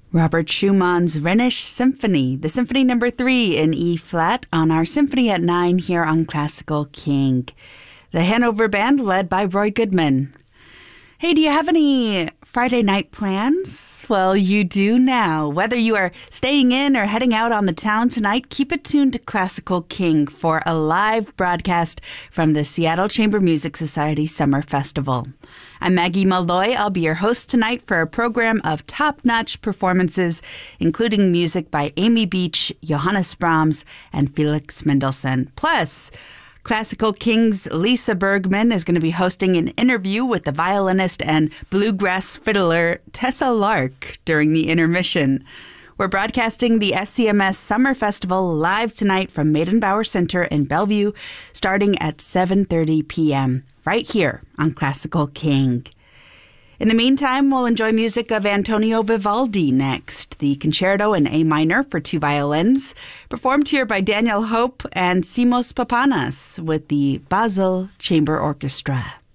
Robert Schumann's Rhenish Symphony, the Symphony No. 3 in E-flat on our Symphony at 9 here on Classical King. The Hanover Band led by Roy Goodman. Hey, do you have any Friday night plans? Well, you do now. Whether you are staying in or heading out on the town tonight, keep it tuned to Classical King for a live broadcast from the Seattle Chamber Music Society Summer Festival. I'm Maggie Malloy. I'll be your host tonight for a program of top-notch performances, including music by Amy Beach, Johannes Brahms, and Felix Mendelssohn. Plus, Classical King's Lisa Bergman is going to be hosting an interview with the violinist and bluegrass fiddler Tessa Lark during the intermission. We're broadcasting the SCMS Summer Festival live tonight from Meydenbauer Center in Bellevue, starting at 7:30 p.m., right here on Classical King. In the meantime, we'll enjoy music of Antonio Vivaldi next, the Concerto in A minor for 2 violins, performed here by Daniel Hope and Simos Papanas with the Basel Chamber Orchestra.